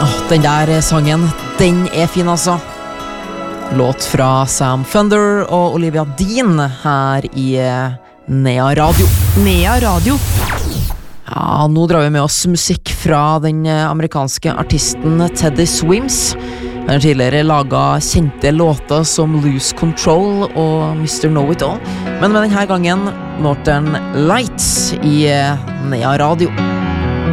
Den der sangen, den fin altså. Låt fra Sam Fender og Olivia Dean her i Nea Radio. Nea Radio. Ja, nå drar vi med oss musikk fra den amerikanske artisten Teddy Swims. Han har tidligere laget kjente låter som Lose Control og Mr. Know It All. Men med denne gangen Northern Lights i Nea Radio.